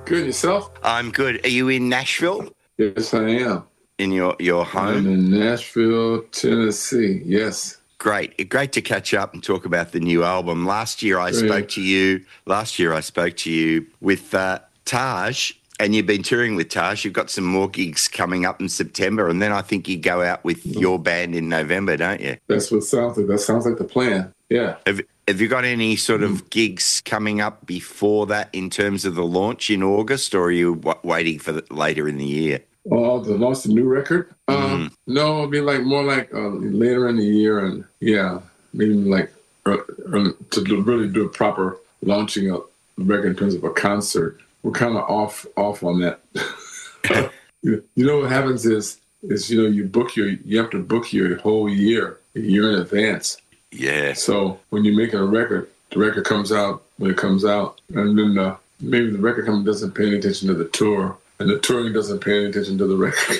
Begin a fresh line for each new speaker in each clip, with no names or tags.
Good, yourself?
I'm good. Are you in Nashville?
Yes, I am.
In your home?
I'm in Nashville, Tennessee. Yes.
Great to catch up and talk about the new album. Last year I spoke to you with Taj, and you've been touring with Taj. You've got some more gigs coming up in September, and then I think you go out with your band in November, don't you?
That's what sounds like. That sounds like the plan. Yeah.
Have you got any sort of gigs coming up before that in terms of the launch in August, or are you waiting for later in the year?
Oh, to launch the new record? No, it'll be more like later in the year, and maybe like to really do a proper launching of the record in terms of a concert. We're kind of off on that. You know what happens is you have to book your whole year a year in advance.
Yeah.
So when you're making a record, the record comes out when it comes out, and then maybe the record company doesn't pay any attention to the tour, and the touring doesn't pay any attention to the record.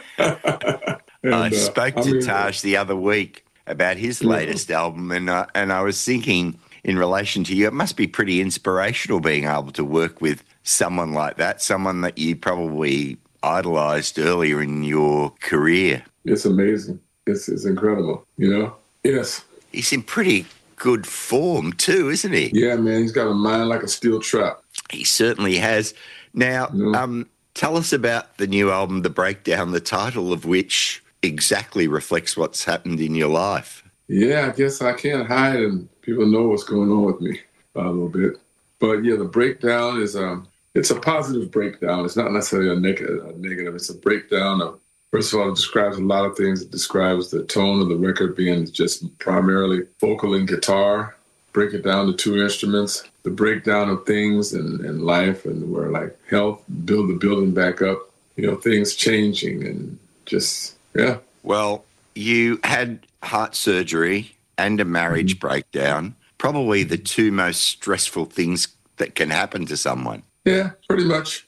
I spoke to Taj the other week about his latest album, and I was thinking, in relation to you, it must be pretty inspirational being able to work with someone like that, someone that you probably idolized earlier in your career.
It's amazing. It's incredible, Yes.
He's in pretty good form too, isn't he?
Yeah, man. He's got a mind like a steel trap.
He certainly has. Now, tell us about the new album, The Breakdown, the title of which exactly reflects what's happened in your life.
Yeah, I guess I can't hide, and people know what's going on with me a little bit. But yeah, The Breakdown is it's a positive breakdown. It's not necessarily a negative. It's a breakdown of, first of all, it describes a lot of things. It describes the tone of the record being just primarily vocal and guitar. Break it down to two instruments. The breakdown of things and life, and where like health, build the building back up. Things changing and just, yeah.
Well, you had heart surgery and a marriage breakdown. Probably the two most stressful things that can happen to someone.
Yeah, pretty much.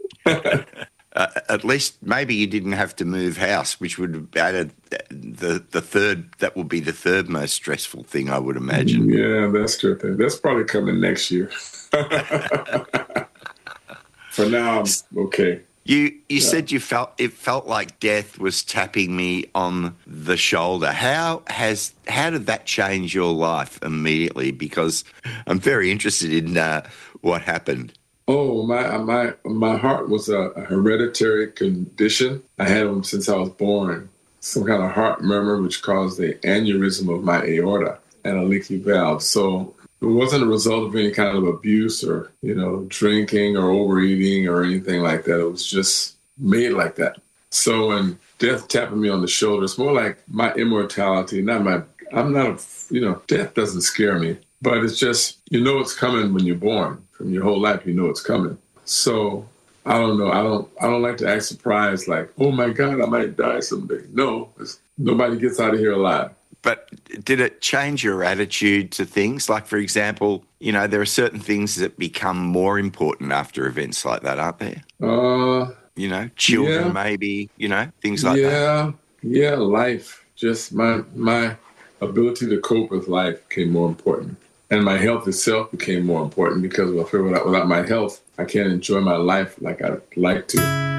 At least maybe you didn't have to move house, which would have added the third. That would be the third most stressful thing, I would imagine.
Yeah, that's true. That's probably coming next year. For now, I'm okay.
You said it felt like death was tapping me on the shoulder. How did that change your life immediately? Because I'm very interested in what happened.
Oh, my heart was a hereditary condition. I had them since I was born. Some kind of heart murmur which caused the aneurysm of my aorta and a leaky valve. So it wasn't a result of any kind of abuse or, drinking or overeating or anything like that. It was just made like that. So when death tapping me on the shoulder, it's more like my immortality, death doesn't scare me, but it's just, it's coming when you're born. From your whole life, it's coming. So I don't know. I don't like to act surprised, like, oh my God, I might die someday. No, nobody gets out of here alive.
But did it change your attitude to things? Like, for example, there are certain things that become more important after events like that, aren't there? Children, maybe, things like that.
Yeah, life. Just my ability to cope with life became more important. And my health itself became more important because I feel without my health, I can't enjoy my life like I'd like to.